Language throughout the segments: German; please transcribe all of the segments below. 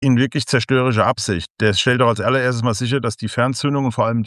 in wirklich zerstörerischer Absicht. Der stellt doch als allererstes mal sicher, dass die Fernzündung und vor allem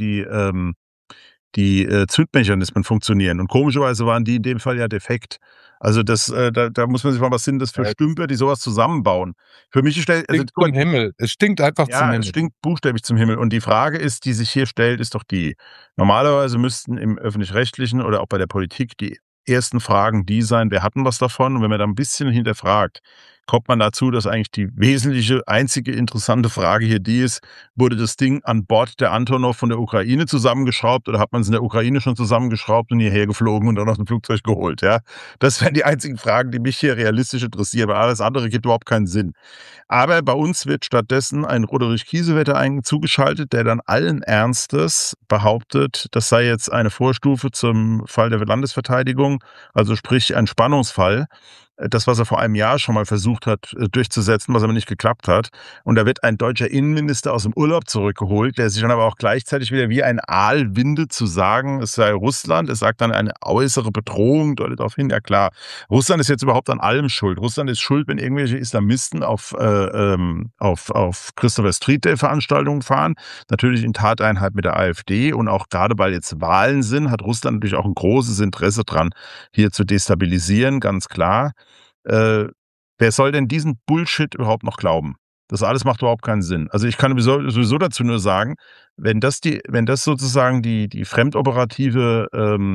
die Zündmechanismen funktionieren. Und komischerweise waren die in dem Fall ja defekt. Also da muss man sich mal was sind das für Es Stümper, die sowas zusammenbauen. Für mich stinkt zum Himmel. Es stinkt einfach zum ja, es Himmel. stinkt buchstäblich zum Himmel. Und die Frage ist, die sich hier stellt, ist doch die: Normalerweise müssten im Öffentlich-Rechtlichen oder auch bei der Politik die ersten Fragen die sein: Wer hat 'n was davon? Und wenn man da 'n bisschen hinterfragt, kommt man dazu, dass eigentlich die wesentliche, einzige interessante Frage hier die ist: Wurde das Ding an Bord der Antonov von der Ukraine zusammengeschraubt oder hat man's in der Ukraine schon zusammengeschraubt und hierher geflogen und dann aus dem Flugzeug geholt, ja? Das wären die einzigen Fragen, die mich hier realistisch interessieren, weil alles andere gibt überhaupt keinen Sinn. Aber bei uns wird stattdessen ein Roderich Kiesewetter zugeschaltet, der dann allen Ernstes behauptet, das sei jetzt eine Vorstufe zum Fall der Landesverteidigung, also sprich ein Spannungsfall. Das, was er vor einem Jahr schon mal versucht hat, durchzusetzen, was aber nicht geklappt hat. Und da wird ein deutscher Innenminister aus dem Urlaub zurückgeholt, der sich dann aber auch gleichzeitig wieder wie ein Aal windet zu sagen, es sei Russland. Es sagt dann eine äußere Bedrohung, deutet darauf hin, ja klar, Russland ist jetzt überhaupt an allem schuld. Russland ist schuld, wenn irgendwelche Islamisten auf Christopher Street Day Veranstaltungen fahren. Natürlich in Tateinheit mit der AfD und auch gerade weil jetzt Wahlen sind, hat Russland natürlich auch ein großes Interesse dran, hier zu destabilisieren, ganz klar. Äh, Wer soll denn diesen Bullshit überhaupt noch glauben? Das alles macht überhaupt keinen Sinn. Also, ich kann sowieso dazu nur sagen, wenn das sozusagen die fremdoperative,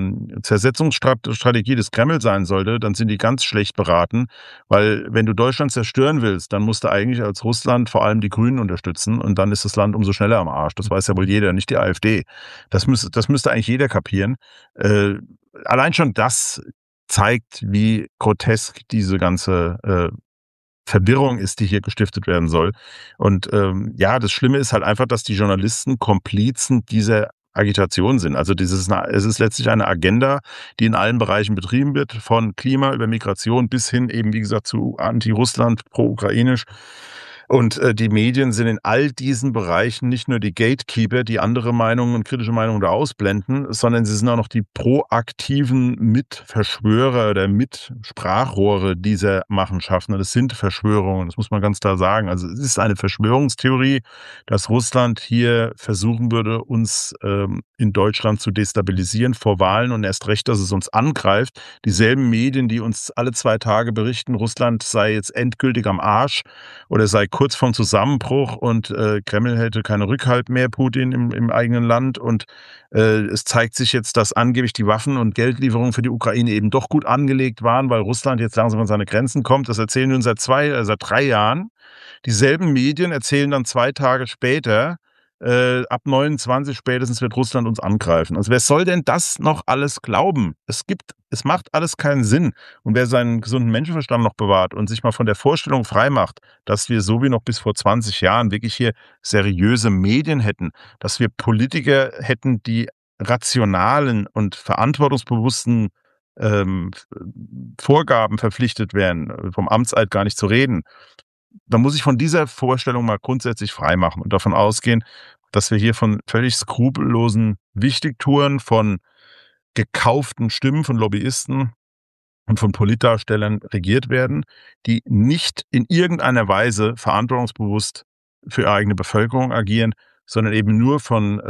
Zersetzungsstrategie des Kreml sein sollte, dann sind die ganz schlecht beraten, weil wenn du Deutschland zerstören willst, dann musst du eigentlich als Russland vor allem die Grünen unterstützen und dann ist das Land umso schneller am Arsch. Das weiß ja wohl jeder, nicht die AfD. Das müsste eigentlich jeder kapieren. Äh, Allein schon das zeigt, wie grotesk diese ganze, Verwirrung ist, die hier gestiftet werden soll. Und, ja, das Schlimme ist halt einfach, dass die Journalisten Komplizen dieser Agitation sind. Also, es ist letztlich eine Agenda, die in allen Bereichen betrieben wird, von Klima über Migration bis hin eben, wie gesagt, zu Anti-Russland, pro-ukrainisch. Und, die Medien sind in all diesen Bereichen nicht nur die Gatekeeper, die andere Meinungen und kritische Meinungen da ausblenden, sondern sie sind auch noch die proaktiven Mitverschwörer oder Mitsprachrohre dieser Machenschaften. Das sind Verschwörungen, das muss man ganz klar sagen. Also, es ist eine Verschwörungstheorie, dass Russland hier versuchen würde, uns, in Deutschland zu destabilisieren vor Wahlen und erst recht, dass es uns angreift. Dieselben Medien, die uns alle 2 Tage berichten, Russland sei jetzt endgültig am Arsch oder sei kurz vorm Zusammenbruch und, Kreml hätte keinen Rückhalt mehr, Putin im eigenen Land. Und, es zeigt sich jetzt, dass angeblich die Waffen und Geldlieferungen für die Ukraine eben doch gut angelegt waren, weil Russland jetzt langsam an seine Grenzen kommt. Das erzählen wir uns seit 3 Jahren. Dieselben Medien erzählen dann 2 Tage später, ab 29 spätestens wird Russland uns angreifen. Also, wer soll denn das noch alles glauben? Es macht alles keinen Sinn. Und wer seinen gesunden Menschenverstand noch bewahrt und sich mal von der Vorstellung freimacht, dass wir so wie noch bis vor 20 Jahren wirklich hier seriöse Medien hätten, dass wir Politiker hätten, die rationalen und verantwortungsbewussten, Vorgaben verpflichtet wären, vom Amtseid gar nicht zu reden. Da muss ich von dieser Vorstellung mal grundsätzlich freimachen und davon ausgehen, dass wir hier von völlig skrupellosen Wichtigtuern, von gekauften Stimmen von Lobbyisten und von Politdarstellern regiert werden, die nicht in irgendeiner Weise verantwortungsbewusst für ihre eigene Bevölkerung agieren, sondern eben nur von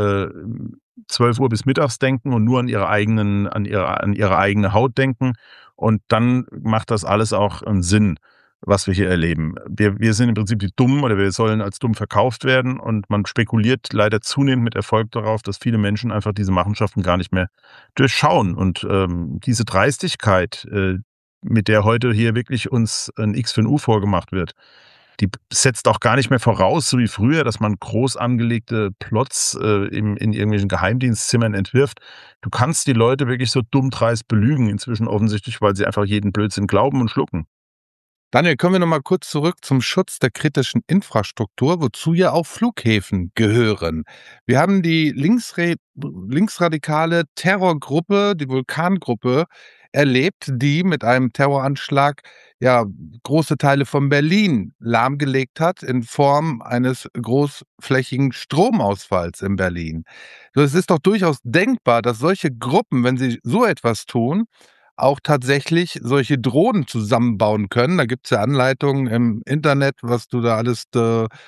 12 Uhr bis mittags denken und nur an ihre eigene Haut denken. Und dann macht das alles auch einen Sinn, was wir hier erleben. Wir sind im Prinzip die Dummen oder wir sollen als dumm verkauft werden und man spekuliert leider zunehmend mit Erfolg darauf, dass viele Menschen einfach diese Machenschaften gar nicht mehr durchschauen. Und, diese Dreistigkeit, mit der heute hier wirklich uns ein X für 'n U vorgemacht wird, die setzt auch gar nicht mehr voraus, so wie früher, dass man groß angelegte Plots, in irgendwelchen Geheimdienstzimmern entwirft. Du kannst die Leute wirklich so dumm dreist belügen inzwischen offensichtlich, weil sie einfach jeden Blödsinn glauben und schlucken. Daniel, kommen wir noch mal kurz zurück zum Schutz der kritischen Infrastruktur, wozu ja auch Flughäfen gehören. Wir haben die linksradikale Terrorgruppe, die Vulkangruppe, erlebt, die mit einem Terroranschlag ja große Teile von Berlin lahmgelegt hat in Form eines großflächigen Stromausfalls in Berlin. So, es ist doch durchaus denkbar, dass solche Gruppen, wenn sie so etwas tun, auch tatsächlich solche Drohnen zusammenbauen können. Da gibt's ja Anleitungen im Internet, was du da alles